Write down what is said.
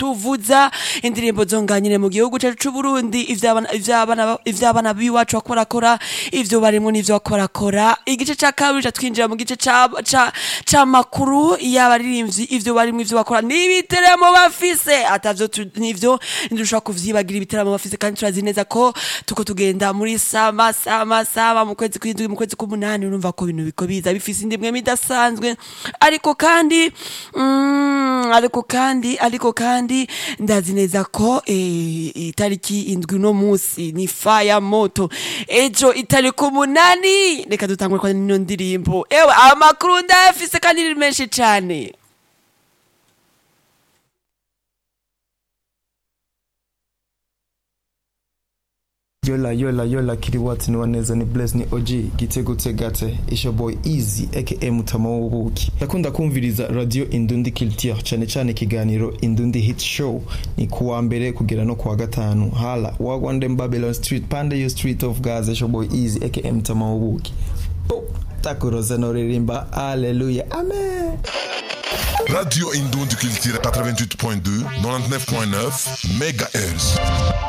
tuvuza indirimbo zonganyine mu gihugu cyacu c'u Burundi ivy'abana biwacu bakorakora ivyo barimo n'ivyo bakorakora. Igice ca kabiri twinjira mu gice ca makuru y'abaririmbyi ivyo barimo ivyo bakora n'ibiteramo bafise atavyo n'ivyo ndushaka kuvyibagira ibiteramo bafise kandi turazi neza ko tuko tugenda muri sama mu kwezi kw'indwi mu kwezi k'umunani urumva ko ibintu biko biza bifise indimwe midasanzwe ariko kandi ndazi neza ko itariki indwi no musi ni fire moto ejo itariki umunani reka dutangure kwa nino ndirimbo ewe amakuru ndafise kandi ni menshi cane. Yola kiriwati ni waneza ni bless ni OG gitego tegate isha boy easy aka mutama w'ubuki. Nakunda kumviriza radio Indundi Culture cyane kiganiro Indundi Hit Show ni kuwa mbere kugera no kuwa gatanu hala wagwande Babylon Street pande yo Street of Gaza isha boy easy aka mutama w'ubuki. Takuroza no ririmba hallelujah amen. Radio Indundi Culture 88.2 99.9 MHz.